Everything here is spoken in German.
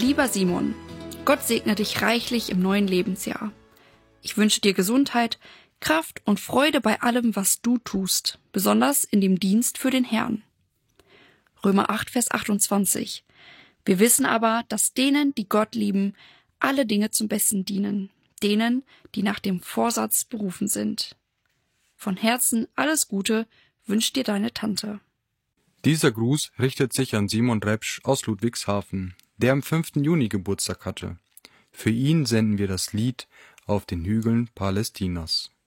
Lieber Simon, Gott segne dich reichlich im neuen Lebensjahr. Ich wünsche dir Gesundheit, Kraft und Freude bei allem, was du tust, besonders in dem Dienst für den Herrn. Römer 8, Vers 28. Wir wissen aber, dass denen, die Gott lieben, alle Dinge zum Besten dienen, denen, die nach dem Vorsatz berufen sind. Von Herzen alles Gute wünscht dir deine Tante. Dieser Gruß richtet sich an Simon Repsch aus Ludwigshafen, der am 5. Juni Geburtstag hatte. Für ihn senden wir das Lied Auf den Hügeln Palästinas.